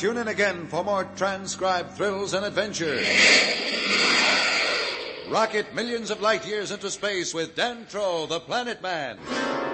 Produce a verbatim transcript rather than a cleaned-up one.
Tune in again for more transcribed thrills and adventures. Rocket millions of light years into space with Dan Troll, the Planet Man.